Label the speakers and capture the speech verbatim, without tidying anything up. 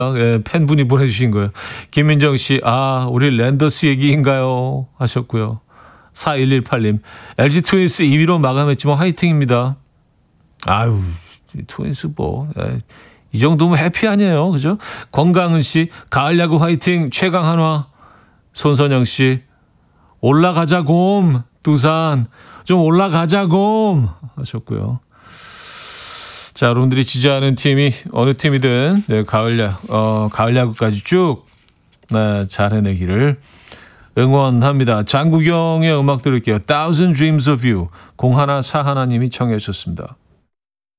Speaker 1: 예, 팬분이 보내주신 거예요. 김민정 씨, 아, 우리 랜더스 얘기인가요? 하셨고요. 사일일팔 님, 엘지 트윈스 이 위로 마감했지만 화이팅입니다. 아유, 트윈스 뭐, 예, 이 정도면 해피 아니에요. 그죠? 권강은 씨, 가을 야구 화이팅, 최강 한화. 손선영 씨, 올라가자 곰, 두산. 좀 올라가자 곰. 하셨고요. 자, 여러분들이 지지하는 팀이 어느 팀이든 네, 가을 야, 어, 가을 야구까지 쭉 네, 잘 해내기를 응원합니다. 장국영의 음악 들을게요. Thousand Dreams of You 공하나 사하나님이 청해 주셨습니다.